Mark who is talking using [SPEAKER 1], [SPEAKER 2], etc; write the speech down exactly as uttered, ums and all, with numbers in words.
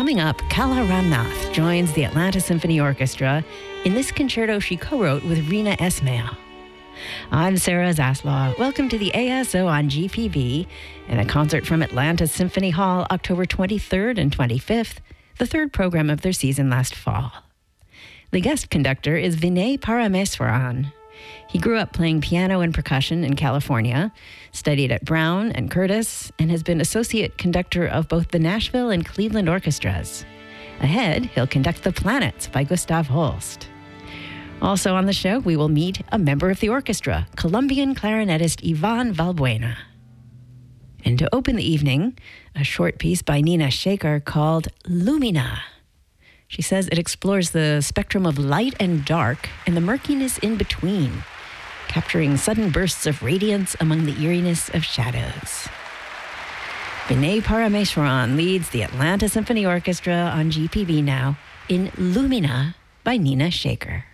[SPEAKER 1] Coming up, Kala Ramnath joins the Atlanta Symphony Orchestra in this concerto she co-wrote with Rina Esmail. I'm Sarah Zaslaw. Welcome to the A S O on G P B and a concert from Atlanta Symphony Hall October twenty-third and twenty-fifth, the third program of their season last fall. The guest conductor is Vinay Parameswaran. He grew up playing piano and percussion in California, studied at Brown and Curtis, and has been associate conductor of both the Nashville and Cleveland orchestras. Ahead, he'll conduct The Planets by Gustav Holst. Also on the show, we will meet a member of the orchestra, Colombian clarinetist Ivan Valbuena. And to open the evening, a short piece by Nina Shaker called Lumina. She says it explores the spectrum of light and dark and the murkiness in between, capturing sudden bursts of radiance among the eeriness of shadows. Vinay Parameswaran leads the Atlanta Symphony Orchestra on G P B now in Lumina by Nina Shaker.